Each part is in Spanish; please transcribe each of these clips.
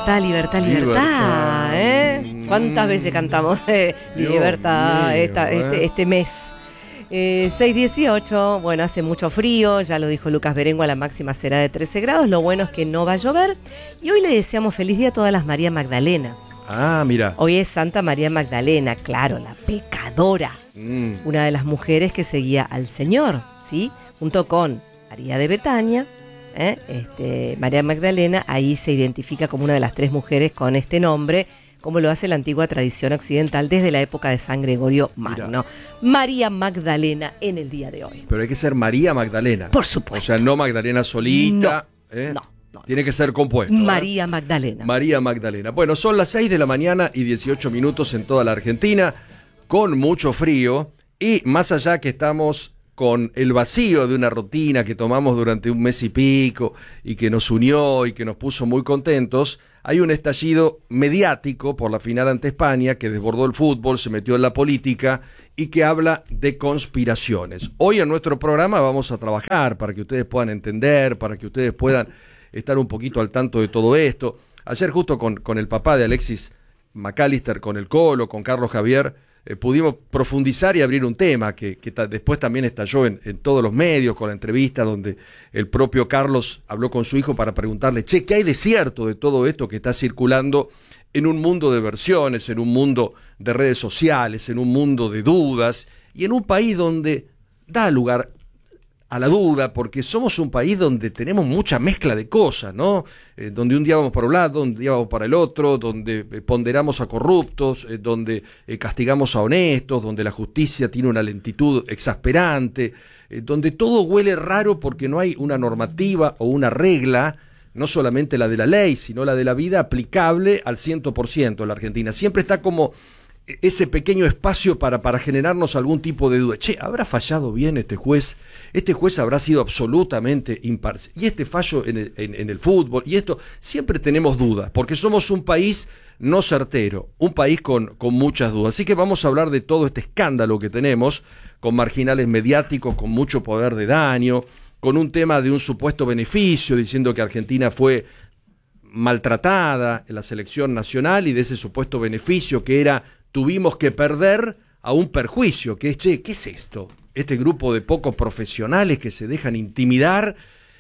libertad, libertad, libertad, ¿eh? ¿Cuántas veces cantamos libertad este mes? 6:18, bueno, hace mucho frío, ya lo dijo Lucas Berengua, la máxima será de 13 grados, lo bueno es que no va a llover, y hoy le deseamos feliz día a todas las María Magdalena. Ah, mira. Hoy es Santa María Magdalena, claro, la pecadora, una de las mujeres que seguía al Señor, ¿sí? Junto con María de Betania, María Magdalena, ahí se identifica como una de las 3 mujeres con este nombre, como lo hace la antigua tradición occidental desde la época de San Gregorio Magno. Mira. María Magdalena en el día de hoy. Pero hay que ser María Magdalena. Por supuesto. O sea, no Magdalena solita. No. Tiene que ser compuesto. María Magdalena. María Magdalena. Bueno, son las 6 de la mañana y 18 minutos en toda la Argentina, con mucho frío, y más allá que estamos con el vacío de una rutina que tomamos durante un mes y pico y que nos unió y que nos puso muy contentos, hay un estallido mediático por la final ante España que desbordó el fútbol, se metió en la política y que habla de conspiraciones. Hoy en nuestro programa vamos a trabajar para que ustedes puedan entender, para que ustedes puedan estar un poquito al tanto de todo esto. Ayer justo con el papá de Alexis McAllister, con el Colo, con Carlos Javier, pudimos profundizar y abrir un tema que después también estalló en todos los medios, con la entrevista donde el propio Carlos habló con su hijo para preguntarle, ¿qué hay de cierto de todo esto que está circulando en un mundo de versiones, en un mundo de redes sociales, en un mundo de dudas y en un país donde da lugar a la duda, porque somos un país donde tenemos mucha mezcla de cosas, ¿no? Donde un día vamos para un lado, un día vamos para el otro, donde ponderamos a corruptos, donde castigamos a honestos, donde la justicia tiene una lentitud exasperante, donde todo huele raro porque no hay una normativa o una regla, no solamente la de la ley, sino la de la vida aplicable al 100% en la Argentina. Siempre está como ese pequeño espacio para generarnos algún tipo de duda. ¿Habrá fallado bien este juez? ¿Este juez habrá sido absolutamente imparcial? ¿Y este fallo en el fútbol? Y esto, siempre tenemos dudas, porque somos un país no certero, un país con muchas dudas. Así que vamos a hablar de todo este escándalo que tenemos, con marginales mediáticos, con mucho poder de daño, con un tema de un supuesto beneficio, diciendo que Argentina fue maltratada en la selección nacional y de ese supuesto beneficio que era tuvimos que perder a un perjuicio, que es, ¿qué es esto? Este grupo de pocos profesionales que se dejan intimidar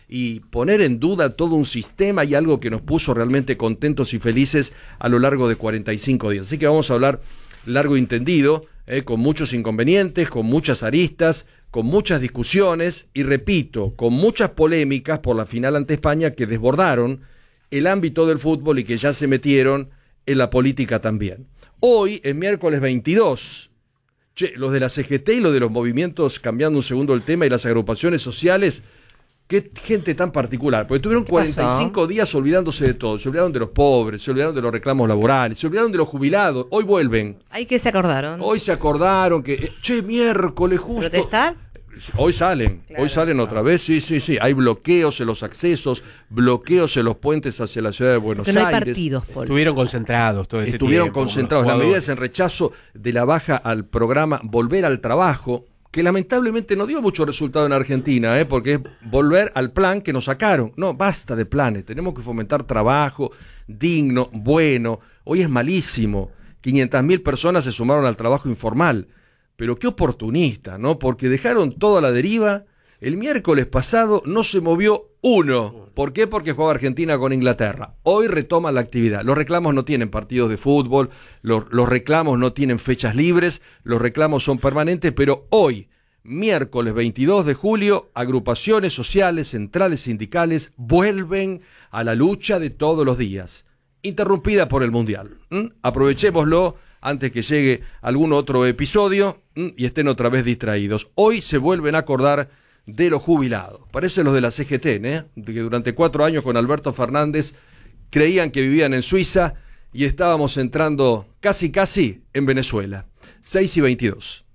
y poner en duda todo un sistema y algo que nos puso realmente contentos y felices a lo largo de 45 días. Así que vamos a hablar largo y entendido, con muchos inconvenientes, con muchas aristas, con muchas discusiones y, repito, con muchas polémicas por la final ante España que desbordaron el ámbito del fútbol y que ya se metieron en la política también. Hoy es miércoles 22. Los de la CGT y los de los movimientos, cambiando un segundo el tema, y las agrupaciones sociales, qué gente tan particular, porque tuvieron 45 días olvidándose de todo, se olvidaron de los pobres, se olvidaron de los reclamos laborales, se olvidaron de los jubilados, hoy vuelven. ¿Hay que se acordaron? Hoy se acordaron que, miércoles justo. ¿Protestar? Hoy salen, claro. Hoy salen otra vez, sí, hay bloqueos en los accesos, bloqueos en los puentes hacia la ciudad de Buenos Aires. Hay partidos, Paul. Estuvieron concentrados todo este tiempo. Estuvieron concentrados, la medida es en rechazo de la baja al programa Volver al Trabajo, que lamentablemente no dio mucho resultado en Argentina, porque es volver al plan que nos sacaron. No, basta de planes, tenemos que fomentar trabajo digno, bueno. Hoy es malísimo, 500.000 personas se sumaron al trabajo informal. Pero qué oportunista, ¿no? Porque dejaron toda la deriva. El miércoles pasado no se movió uno. ¿Por qué? Porque jugaba Argentina con Inglaterra. Hoy retoma la actividad. Los reclamos no tienen partidos de fútbol, los reclamos no tienen fechas libres, los reclamos son permanentes, pero hoy, miércoles 22 de julio, agrupaciones sociales, centrales sindicales vuelven a la lucha de todos los días, interrumpida por el Mundial. Aprovechémoslo antes que llegue algún otro episodio y estén otra vez distraídos. Hoy se vuelven a acordar de los jubilados. Parecen los de la CGT, que durante 4 años con Alberto Fernández creían que vivían en Suiza y estábamos entrando casi en Venezuela. 6:22.